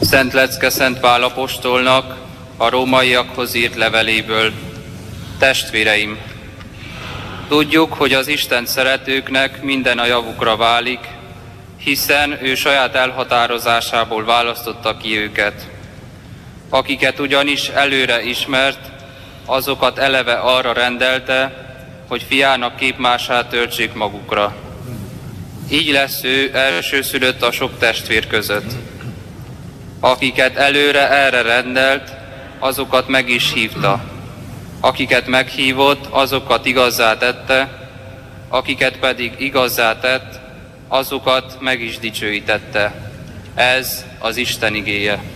Szent Lecke Szent Pál apostolnak a rómaiakhoz írt leveléből. Testvéreim, tudjuk, hogy az Isten szeretőknek minden a javukra válik, hiszen ő saját elhatározásából választotta ki őket. Akiket ugyanis előre ismert, azokat eleve arra rendelte, hogy fiának képmását öltsék magukra. Így lesz ő elsőszülött a sok testvér között. Akiket előre erre rendelt, azokat meg is hívta. Akiket meghívott, azokat igazzá tette, akiket pedig igazzá tett, azokat meg is dicsőítette. Ez az Isten igéje.